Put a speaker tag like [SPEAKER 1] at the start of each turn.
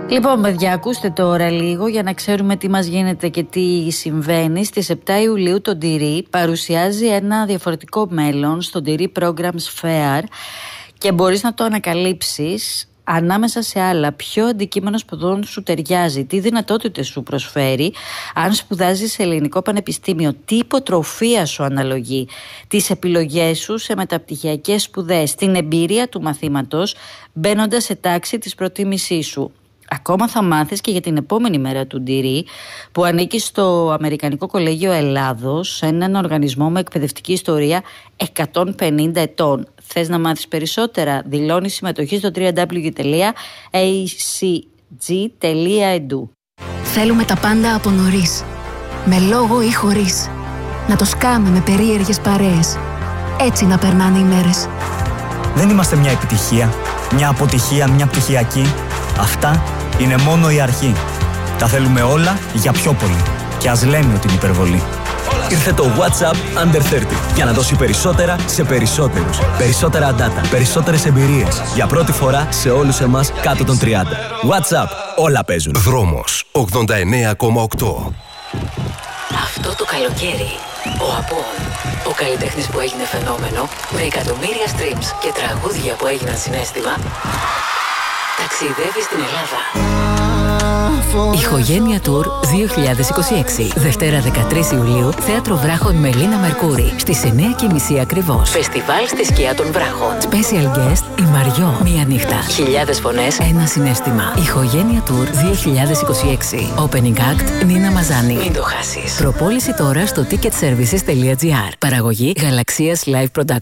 [SPEAKER 1] Λοιπόν, παιδιά, ακούστε τώρα λίγο για να ξέρουμε τι μας γίνεται και τι συμβαίνει. Στις 7 Ιουλίου το Ντυρί παρουσιάζει ένα διαφορετικό μέλλον στο Ντυρί Programs Fair και μπορείς να το ανακαλύψεις ανάμεσα σε άλλα ποιο αντικείμενο σπουδών σου ταιριάζει, τι δυνατότητες σου προσφέρει, αν σπουδάζεις σε ελληνικό πανεπιστήμιο, τι υποτροφία σου αναλογεί, τις επιλογές σου σε μεταπτυχιακές σπουδές, την εμπειρία του μαθήματος μπαίνοντας σε τάξη της προτίμησής σου. Ακόμα θα μάθεις και για την επόμενη μέρα του Ντυρί που ανήκει στο Αμερικανικό Κολέγιο Ελλάδος, έναν οργανισμό με εκπαιδευτική ιστορία 150 ετών. Θες να μάθεις περισσότερα? Δηλώνεις συμμετοχή στο www.acg.edu.
[SPEAKER 2] Θέλουμε τα πάντα από νωρίς, με λόγο ή χωρίς. Να το σκάμε με περίεργες παρέες. Έτσι να περνάνε οι μέρες.
[SPEAKER 3] Δεν είμαστε μια επιτυχία, μια αποτυχία, μια πτυχιακή. Αυτά είναι μόνο η αρχή. Τα θέλουμε όλα για πιο πολύ. Και ας λέμε ότι είναι υπερβολή.
[SPEAKER 4] Ήρθε το WhatsApp Under 30 για να δώσει περισσότερα σε περισσότερους. Περισσότερα data, περισσότερες εμπειρίες. Για πρώτη φορά σε όλους εμάς κάτω των 30. WhatsApp, όλα παίζουν.
[SPEAKER 5] Δρόμος 89,8.
[SPEAKER 6] Αυτό το καλοκαίρι, ο Απόν, ο καλλιτέχνης που έγινε φαινόμενο, με εκατομμύρια streams και τραγούδια που έγιναν συναίσθημα, ταξιδεύει στην Ελλάδα. Ηχογένεια Tour 2026. Δευτέρα 13 Ιουλίου, Θέατρο Βράχων με Λίνα Μερκούρη. Στις 9:30 ακριβώς. Φεστιβάλ στη σκιά των Βράχων. Special guest η Μαριό. Μία νύχτα. Χιλιάδες φωνές, ένα συναίσθημα. Ηχογένεια Tour 2026. Opening act Νίνα Μαζάνη. Μην το χάσεις. Προπόληση τώρα στο ticketservices.gr. Παραγωγή Γαλαξίας Live Production.